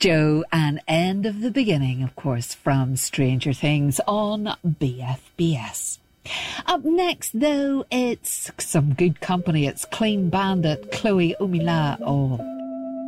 Joe and End of the Beginning, of course, from Stranger Things on BFBS. Up next, though, it's some good company. It's Clean Bandit, Chloe Umila. Oh,